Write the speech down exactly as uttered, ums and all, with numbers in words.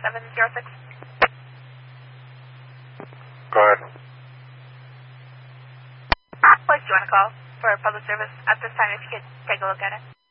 seven zero six. Go ahead. What do you want to call for public service at this time if you could take a look at it?